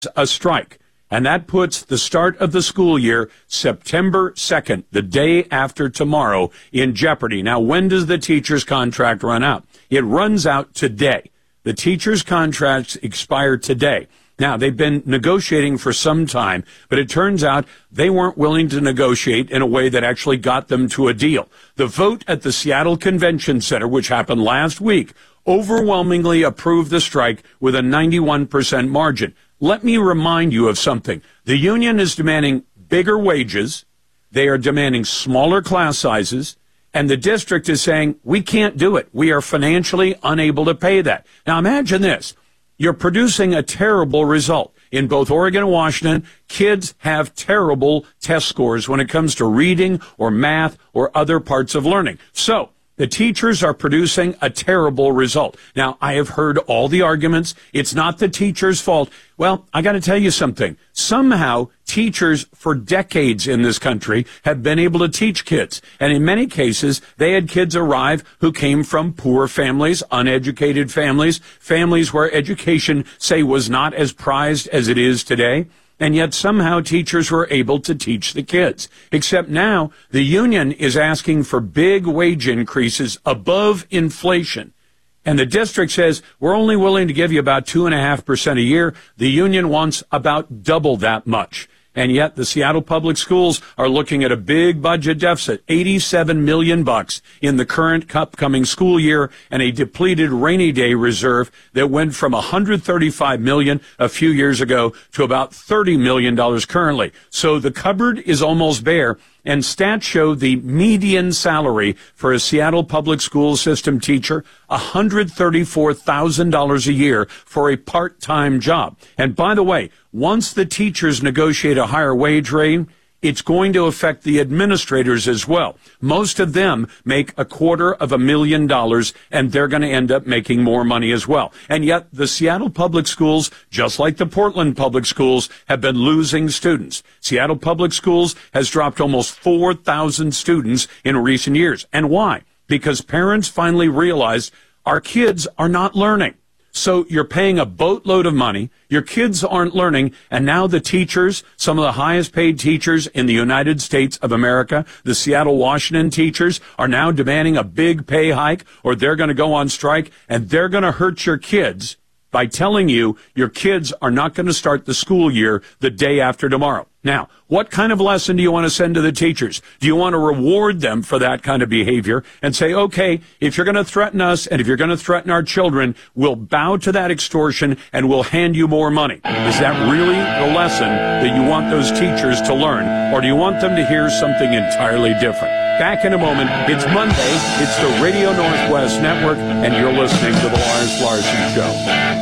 a strike. And that puts the start of the school year, September 2nd, the day after tomorrow, in jeopardy. Now, when does the teacher's contract run out? It runs out today. The teacher's contracts expire today. Now, they've been negotiating for some time, but it turns out they weren't willing to negotiate in a way that actually got them to a deal. The vote at the Seattle Convention Center, which happened last week, overwhelmingly approved the strike with a 91% margin. Let me remind you of something. The union is demanding bigger wages. They are demanding smaller class sizes. And the district is saying, we can't do it. We are financially unable to pay that. Now, imagine this. You're producing a terrible result. In both Oregon and Washington, kids have terrible test scores when it comes to reading or math or other parts of learning. So the teachers are producing a terrible result. Now, I have heard all the arguments. It's not the teacher's fault. Well, I got to tell you something. Somehow, teachers for decades in this country have been able to teach kids. And in many cases, they had kids arrive who came from poor families, uneducated families, families where education, say, was not as prized as it is today. And yet somehow teachers were able to teach the kids. Except now the union is asking for big wage increases above inflation. And the district says, we're only willing to give you about 2.5% a year. The union wants about double that much. And yet the Seattle Public Schools are looking at a big budget deficit, $87 million in the current upcoming school year, and a depleted rainy day reserve that went from $135 million a few years ago to about $30 million currently. So the cupboard is almost bare. And stats show the median salary for a Seattle public school system teacher, $134,000 a year for a part-time job. And by the way, once the teachers negotiate a higher wage rate, it's going to affect the administrators as well. Most of them make $250,000, and they're going to end up making more money as well. And yet the Seattle public schools, just like the Portland public schools, have been losing students. Seattle public schools has dropped almost 4,000 students in recent years. And why? Because parents finally realized our kids are not learning. So you're paying a boatload of money, your kids aren't learning, and now the teachers, some of the highest paid teachers in the United States of America, the Seattle, Washington teachers, are now demanding a big pay hike, or they're going to go on strike, and they're going to hurt your kids by telling you your kids are not going to start the school year the day after tomorrow. Now, what kind of lesson do you want to send to the teachers? Do you want to reward them for that kind of behavior and say, okay, if you're going to threaten us and if you're going to threaten our children, we'll bow to that extortion and we'll hand you more money? Is that really the lesson that you want those teachers to learn? Or do you want them to hear something entirely different? Back in a moment. It's Monday. It's the Radio Northwest Network, and you're listening to The Lawrence Larson Show.